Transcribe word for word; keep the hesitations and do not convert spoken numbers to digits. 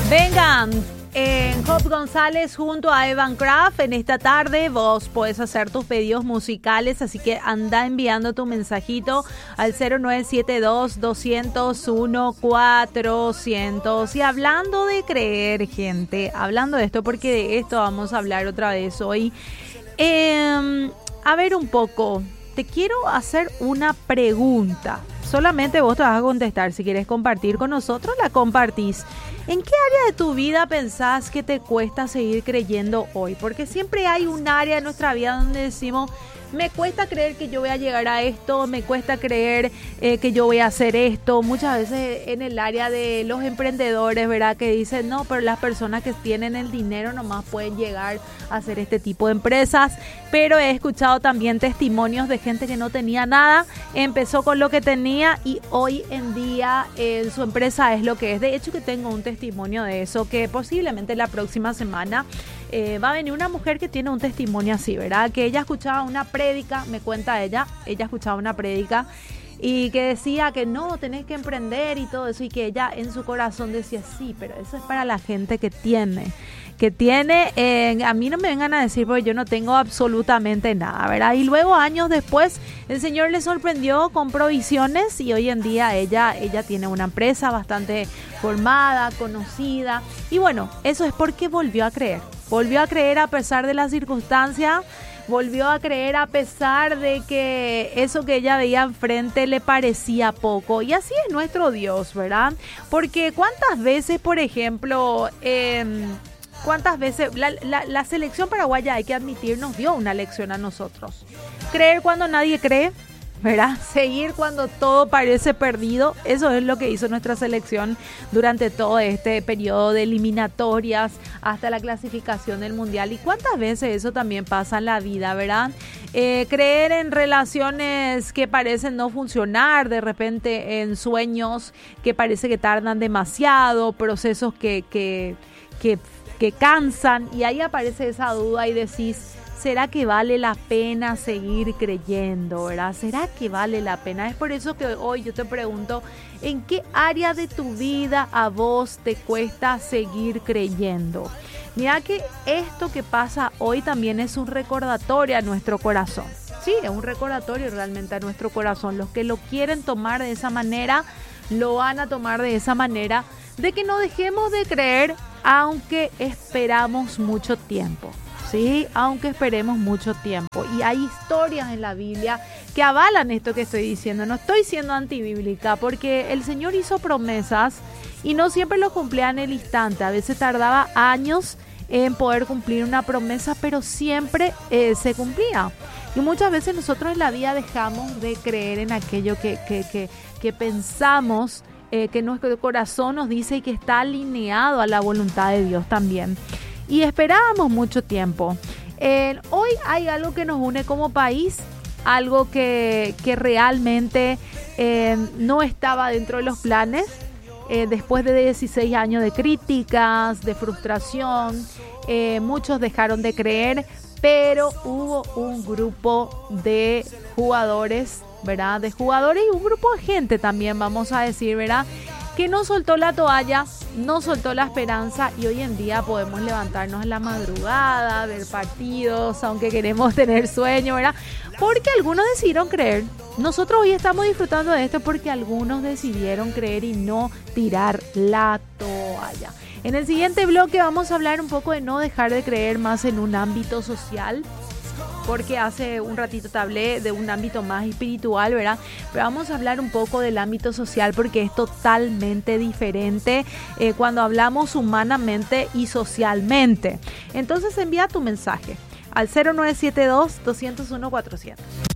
Vengan, en Job González junto a Evan Craft. En esta tarde vos podés hacer tus pedidos musicales, así que anda enviando tu mensajito al cero nueve siete dos, dos cero uno, cuatrocientos. Y hablando de creer, gente, hablando de esto, porque de esto vamos a hablar otra vez hoy. Eh, a ver un poco, te quiero hacer una pregunta. Solamente vos te vas a contestar. Si quieres compartir con nosotros, la compartís. ¿En qué área de tu vida pensás que te cuesta seguir creyendo hoy? Porque siempre hay un área de nuestra vida donde decimos, me cuesta creer que yo voy a llegar a esto, me cuesta creer eh, que yo voy a hacer esto. Muchas veces en el área de los emprendedores, ¿verdad? Que dicen, no, pero las personas que tienen el dinero nomás pueden llegar a hacer este tipo de empresas. Pero he escuchado también testimonios de gente que no tenía nada, empezó con lo que tenía y hoy en día eh, su empresa es lo que es. De hecho, que tengo un testimonio de eso, que posiblemente la próxima semana eh, va a venir una mujer que tiene un testimonio así, ¿verdad? Que ella escuchaba una prédica, me cuenta ella, ella escuchaba una prédica y que decía que no, tenés que emprender y todo eso, y que ella en su corazón decía, sí, pero eso es para la gente que tiene, que tiene, eh, a mí no me vengan a decir porque yo no tengo absolutamente nada, ¿verdad? Y luego años después el Señor le sorprendió con provisiones y hoy en día ella, ella tiene una empresa bastante formada, conocida, y bueno, eso es porque volvió a creer, volvió a creer a pesar de las circunstancias. Volvió a creer a pesar de que eso que ella veía enfrente le parecía poco. Y así es nuestro Dios, ¿verdad? Porque cuántas veces, por ejemplo, eh, cuántas veces la, la, la selección paraguaya, hay que admitir, nos dio una lección a nosotros. Creer cuando nadie cree, ¿verdad? Seguir cuando todo parece perdido. Eso es lo que hizo nuestra selección durante todo este periodo de eliminatorias hasta la clasificación del mundial. Y cuántas veces eso también pasa en la vida, ¿verdad? Eh, creer en relaciones que parecen no funcionar, de repente en sueños que parece que tardan demasiado, procesos que, que, que, que cansan, y ahí aparece esa duda y decís, ¿será que vale la pena seguir creyendo, verdad? ¿Será que vale la pena? Es por eso que hoy yo te pregunto, ¿en qué área de tu vida a vos te cuesta seguir creyendo? Mira que esto que pasa hoy también es un recordatorio a nuestro corazón. Sí, es un recordatorio realmente a nuestro corazón. Los que lo quieren tomar de esa manera, lo van a tomar de esa manera, de que no dejemos de creer aunque esperamos mucho tiempo. Sí, aunque esperemos mucho tiempo. Y hay historias en la Biblia que avalan esto que estoy diciendo. No estoy siendo antibíblica, porque el Señor hizo promesas y no siempre lo cumplía en el instante. A veces tardaba años en poder cumplir una promesa, pero siempre eh, se cumplía. Y muchas veces nosotros en la vida dejamos de creer en aquello que, que, que, que pensamos, eh, que nuestro corazón nos dice y que está alineado a la voluntad de Dios también. Y esperábamos mucho tiempo. Eh, hoy hay algo que nos une como país, algo que, que realmente eh, no estaba dentro de los planes. Eh, después de dieciséis años de críticas, de frustración, eh, muchos dejaron de creer, pero hubo un grupo de jugadores, ¿verdad? De jugadores y un grupo de gente también, vamos a decir, ¿verdad? Que no soltó la toalla, no soltó la esperanza, y hoy en día podemos levantarnos en la madrugada, ver partidos, aunque queremos tener sueño, ¿verdad? Porque algunos decidieron creer. Nosotros hoy estamos disfrutando de esto porque algunos decidieron creer y no tirar la toalla. En el siguiente bloque vamos a hablar un poco de no dejar de creer más en un ámbito social, porque hace un ratito te hablé de un ámbito más espiritual, ¿verdad? Pero vamos a hablar un poco del ámbito social porque es totalmente diferente eh, cuando hablamos humanamente y socialmente. Entonces envía tu mensaje al cero nueve siete dos, dos cero uno, cuatrocientos.